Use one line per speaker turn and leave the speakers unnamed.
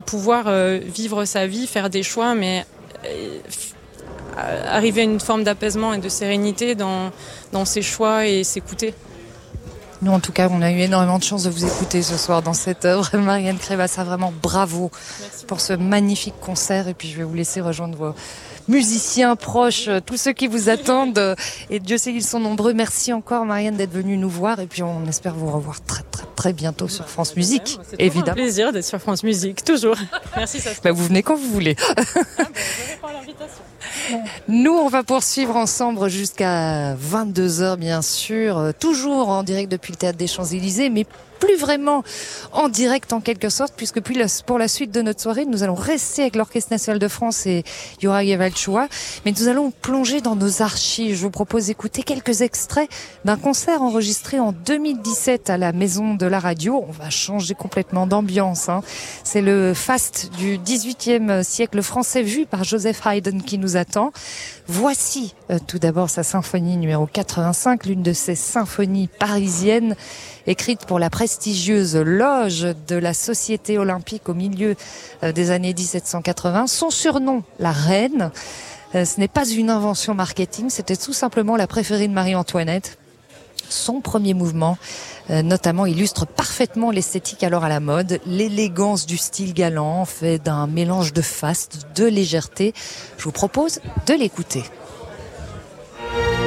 pouvoir vivre sa vie, faire des choix, mais arriver à une forme d'apaisement et de sérénité dans ses choix et s'écouter.
Nous, en tout cas, on a eu énormément de chance de vous écouter ce soir dans cette œuvre. Marianne Crevassa, vraiment bravo pour ce magnifique concert. Et puis, je vais vous laisser rejoindre vos musiciens proches, tous ceux qui vous attendent. Et Dieu sait qu'ils sont nombreux. Merci encore, Marianne, d'être venue nous voir. Et puis, on espère vous revoir très, très, très bientôt sur France Musique, évidemment.
C'est un plaisir d'être sur France Musique, toujours. Merci, ça se passe.
Vous venez quand vous voulez.
Je vais prendre l'invitation.
Nous, on va poursuivre ensemble jusqu'à 22h, bien sûr, toujours en direct depuis le Théâtre des Champs-Élysées, mais plus vraiment en direct en quelque sorte, puisque pour la suite de notre soirée, nous allons rester avec l'Orchestre National de France et Yoraï Evalchoa, mais nous allons plonger dans nos archives. Je vous propose d'écouter quelques extraits d'un concert enregistré en 2017 à la Maison de la Radio. On va changer complètement d'ambiance. C'est le faste du XVIIIe siècle français vu par Joseph Haydn qui nous attend. Voici tout d'abord sa symphonie numéro 85, l'une de ses symphonies parisiennes, écrite pour la prestigieuse loge de la Société olympique au milieu des années 1780. Son surnom, la Reine, ce n'est pas une invention marketing, c'était tout simplement la préférée de Marie-Antoinette. Son premier mouvement, notamment, illustre parfaitement l'esthétique alors à la mode, l'élégance du style galant, fait d'un mélange de faste, de légèreté. Je vous propose de l'écouter.